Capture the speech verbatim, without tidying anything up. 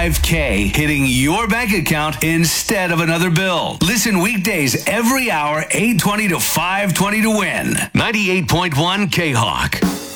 five K hitting your bank account instead of another bill. Listen weekdays every hour, eight twenty to five twenty to win. ninety-eight point one K-Hawk.